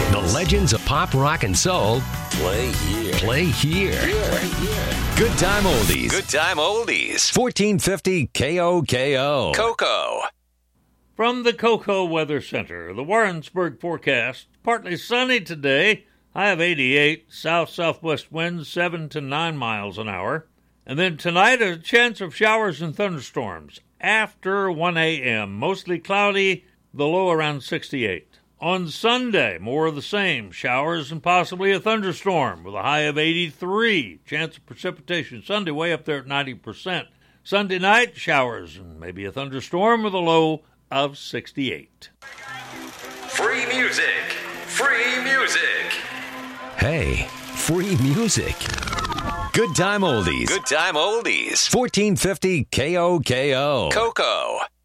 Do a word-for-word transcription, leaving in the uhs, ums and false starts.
The legends of pop, rock, and soul Play here. play here. Right here. Good Time Oldies. Good Time Oldies. fourteen fifty K O K O. Coco. From the Coco Weather Center, the Warrensburg forecast, partly sunny today, high of eighty-eight, south-southwest winds seven to nine miles an hour. And then tonight, a chance of showers and thunderstorms after one a.m., mostly cloudy, the low around sixty-eight. On Sunday, more of the same, showers and possibly a thunderstorm with a high of eighty-three. Chance of precipitation Sunday way up there at ninety percent. Sunday night, showers and maybe a thunderstorm with a low of sixty-eight. Free music. Free music. Hey, free music. Good Time Oldies. Good Time Oldies. fourteen fifty K O K O. Coco.